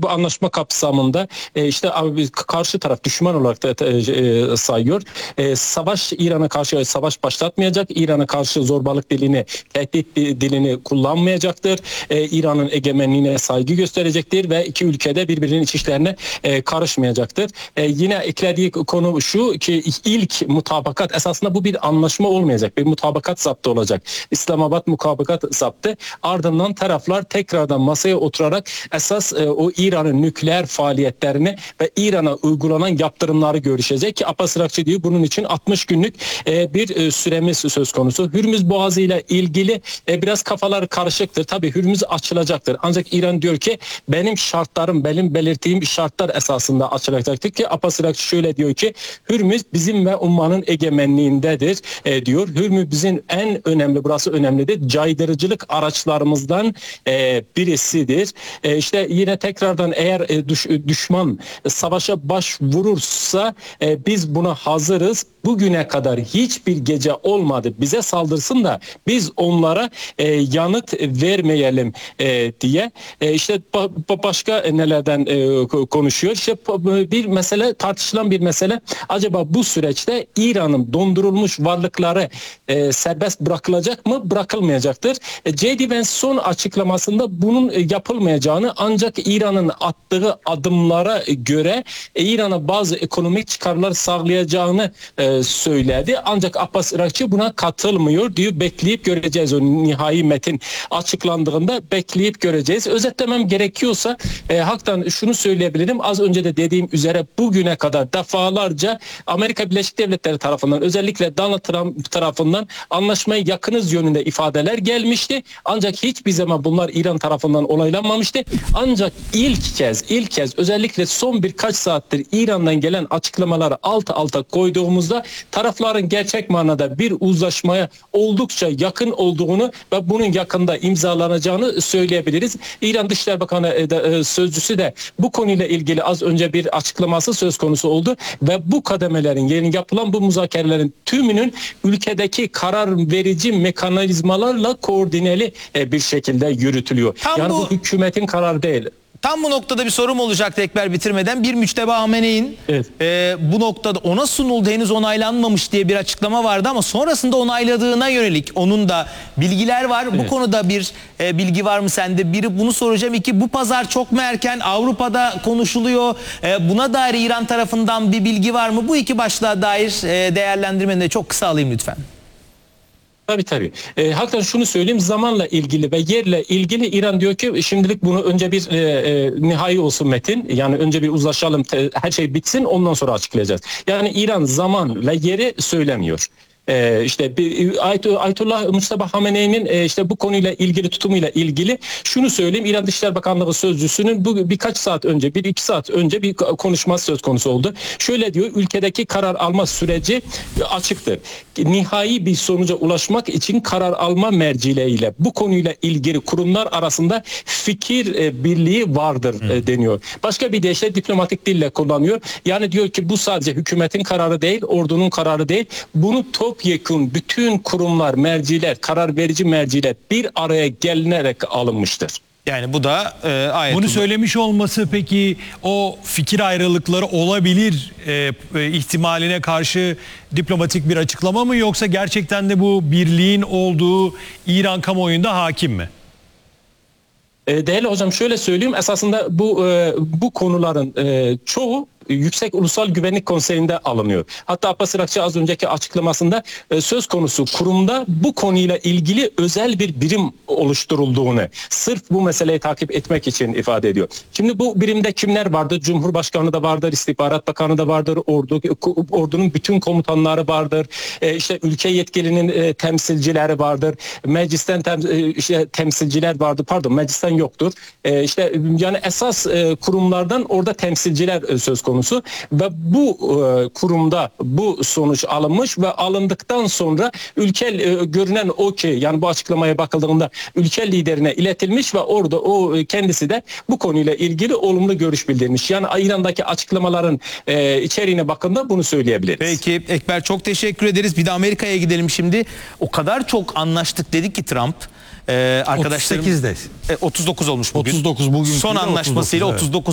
bu anlaşma kapsamında işte karşı taraf düşman olarak da sayıyor. Savaş İran'a karşı savaş başlatmayacak. İran'a karşı zorbalık dilini, tehdit dilini kullanmayacaktır. İran'ın egemenliğine saygı gösterecektir ve iki ülkede birbirinin iç işlerine karışmayacaktır. Yine eklediği konu şu ki ilk mutabakat esasında bu bir anlaşma olmayacak. Bir mutabakat zaptı olacak. İslamabad mutabakat zaptı. Ardından taraflar tekrardan masaya oturarak esas o İran'ın nükleer faaliyetlerini ve İran'a uygulanan yaptırımları görüşecek ki Abbas Irakçı diyor bunun için 60 günlük bir süremiz söz konusu. Hürmüz Boğazı ile ilgili biraz kafalar karışıktır. Tabii Hürmüz açılacaktır. Ancak İran diyor ki benim şartlarım, benim belirttiğim şartlar esasında açılacaktır ki Abbas Irakçı şöyle diyor ki Hürmüz bizim ve ummanın egemenliğindedir diyor. Hürmüz'ün en önemli, burası önemlidir. Caydırıcılık araçlarımızdan birisidir. İşte yine tekrardan eğer düşman savaşa başvurursa biz buna hazırız. Bugüne kadar hiçbir gece olmadı bize saldırsın da biz onlara yanıt vermeyelim diye. İşte başka nelerden konuşuyor. İşte bir mesele, tartışılan bir mesele. Acaba bu süreçte İran'ın dondurulmuş varlıkları serbest bırakılacak mı? Bırakılmayacaktır. J.D. Vance son açıklamasında bunun yapılmayacağını ancak İran'ın attığı adımlara göre İran'a bazı ekonomik çıkarlar sağlayacağını söyledi. Ancak Abbas Irakçı buna katılmıyor diyor. Bekleyip göreceğiz o nihai metin açıklandığında bekleyip göreceğiz. Özetlemem gerekiyorsa hakikaten şunu söyleyebilirim. Az önce de dediğim üzere bugüne kadar defalarca Amerika Birleşik Devletleri tarafından özellikle Donald Trump tarafından anlaşmaya yakınız yönünde ifadeler gelmişti. Ancak hiçbir zaman bunlar İran tarafından onaylanmamıştı. Ancak ilk kez özellikle son birkaç saattir İran'dan gelen açıklamaları alt alta koyduğumuzda tarafların gerçek manada bir uzlaşmaya oldukça yakın olduğunu ve bunun yakında imzalanacağını söyleyebiliriz. İran Dışişleri Bakanı sözcüsü de bu konuyla ilgili az önce bir açıklaması söz konusu oldu ve bu kademelerin yani yapılan bu müzakerelerin tümünün ülkedeki karar verici mekanizmalarla koordineli bir şekilde yürütülüyor. Yani bu hükümetin kararı değil. Tam bu noktada bir sorum olacaktı Ekber bitirmeden. Bir Müçteba Hamene'in bu noktada ona sunuldu, henüz onaylanmamış diye bir açıklama vardı ama sonrasında onayladığına yönelik onun da bilgiler var. Evet. Bu konuda bir bilgi var mı sende? Biri bunu soracağım. İki, bu pazar çok mu erken? Avrupa'da konuşuluyor. Buna dair İran tarafından bir bilgi var mı? Bu iki başlığa dair değerlendirmeni de çok kısa alayım lütfen. Tabii. Hakikaten şunu söyleyeyim, zamanla ilgili ve yerle ilgili İran diyor ki şimdilik bunu önce bir nihai olsun metin. Yani önce bir uzlaşalım, her şey bitsin, ondan sonra açıklayacağız. Yani İran zaman ve yeri söylemiyor. İşte Ayetullah Mustafa Hamene'nin işte bu konuyla ilgili tutumuyla ilgili şunu söyleyeyim. İran Dışişleri Bakanlığı sözcüsünün bu birkaç saat önce, 1-2 saat önce bir konuşması söz konusu oldu. Şöyle diyor, ülkedeki karar alma süreci açıktır. Nihai bir sonuca ulaşmak için karar alma mercileriyle bu konuyla ilgili kurumlar arasında fikir birliği vardır deniyor. Başka bir deyişle diplomatik dille kullanıyor. Yani diyor ki bu sadece hükümetin kararı değil, ordunun kararı değil. Bunu topyekun bütün kurumlar, merciler, karar verici merciler bir araya gelinerek alınmıştır. Yani bu da bunu söylemiş olması peki o fikir ayrılıkları olabilir ihtimaline karşı diplomatik bir açıklama mı, yoksa gerçekten de bu birliğin olduğu İran kamuoyunda hakim mi? Değerli hocam, şöyle söyleyeyim, esasında bu konuların çoğu Yüksek Ulusal Güvenlik Konseyi'nde alınıyor. Hatta Abbas Irakçı az önceki açıklamasında söz konusu kurumda bu konuyla ilgili özel bir birim oluşturulduğunu sırf bu meseleyi takip etmek için ifade ediyor. Şimdi bu birimde kimler vardır? Cumhurbaşkanı da vardır, İstihbarat Bakanı da vardır, ordunun bütün komutanları vardır, işte ülke yetkilinin temsilcileri vardır, meclisten temsilciler vardır, pardon meclisten yoktur. İşte yani esas kurumlardan orada temsilciler söz konusu ve bu kurumda bu sonuç alınmış ve alındıktan sonra görünen o ki yani bu açıklamaya bakıldığında ülke liderine iletilmiş ve orada o kendisi de bu konuyla ilgili olumlu görüş bildirmiş. Yani İran'daki açıklamaların içeriğine bakında bunu söyleyebiliriz. Peki Ekber, çok teşekkür ederiz. Bir de Amerika'ya gidelim şimdi. O kadar çok anlaştık dedik ki Trump. Arkadaşlarım 38'de 39 olmuş bugün. 39 bugün. Son anlaşmasıyla 39.